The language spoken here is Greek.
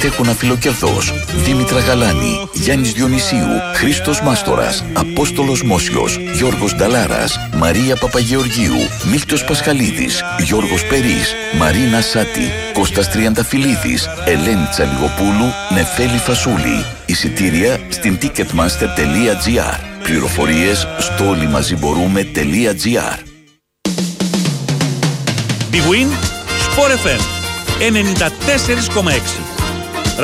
Τέχουνα Φιλοκερδός, Δήμητρα Γαλάνη, Γιάννης Διονυσίου, Χρήστος Μάστορας, Απόστολος Μόσιος, Γιώργος Νταλάρας, Μαρία Παπαγεωργίου, Μίλτος Πασχαλίδης, Γιώργος Περής, Μαρίνα Σάτη, Κώστας Τριανταφυλλίδης, Ελένη Τσαλιγοπούλου, Νεφέλη Φασούλη. Εισιτήρια στην ticketmaster.gr. Πληροφορίες στο όλοιμαζιμπορούμε.gr. Big Win, Sport FM 94,6.